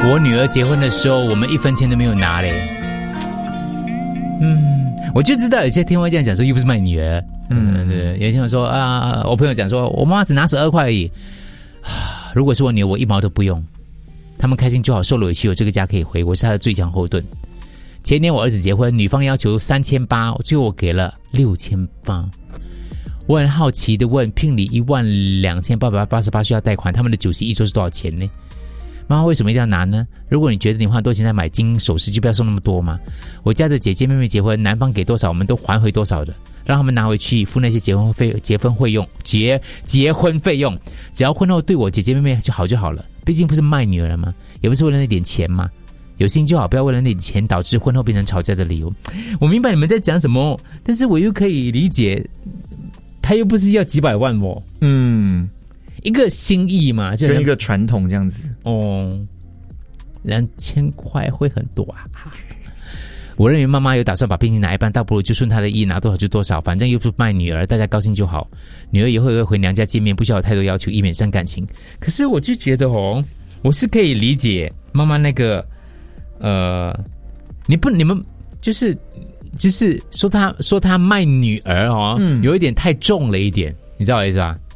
我女儿结婚的时候，我们1分钱都没有拿嘞。我就知道有些天会这样讲说，又不是卖女儿。对，有一天我说我朋友讲说，我妈妈只拿12块而已。如果是我女儿，我1毛都不用，他们开心就好，受了委屈有这个家可以回，我是她的最强后盾。前年我儿子结婚，女方要求3800，最后我给了6800。我很好奇的问，聘礼12888需要贷款，他们的91桌是多少钱呢？妈妈为什么一定要拿呢？如果你觉得你花多钱在买金首饰，就不要送那么多嘛。我家的姐姐妹妹结婚，男方给多少，我们都还回多少的，让他们拿回去付那些结婚费用。只要婚后对我姐姐妹妹就好就好了，毕竟不是卖女儿了嘛，也不是为了那点钱嘛。有心就好，不要为了那点钱导致婚后变成吵架的理由。我明白你们在讲什么，但是我又可以理解，他又不是要几百万哦。一个心意嘛，就跟一个传统这样子。 2000块会很多啊。我认为妈妈有打算把聘金拿一半，倒不如就顺她的意，拿多少就多少，反正又不是卖女儿，大家高兴就好。女儿以后也会回娘家见面，不需要有太多要求，以免伤感情。可是我就觉得我是可以理解妈妈那个你们就是说她卖女儿有一点太重了一点，你知道我意思吧？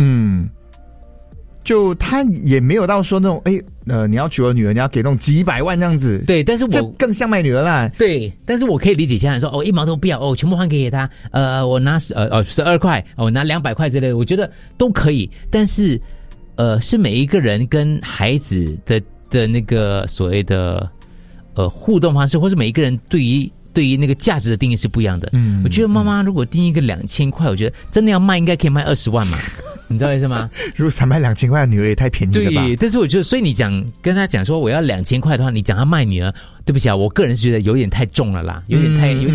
就他也没有到说那种你要娶我女儿，你要给那种几百万这样子。 对，但是这更像卖女儿啦。 对，但是我可以理解家人说1毛都不要全部还给他。我拿12块，我拿200块之类的，我觉得都可以。但是是每一个人跟孩子的那个所谓的互动方式，或是每一个人对于那个价值的定义是不一样的。我觉得妈妈如果定义一个2000块，我觉得真的要卖应该可以卖20万嘛。你知道意思吗？ 如果才卖2000块的女儿也太便宜了吧？ 对，但是我觉得，所以你跟他讲说我要2000块的话，你讲他卖女儿，对不起啊，我个人是觉得有点太重了啦，有点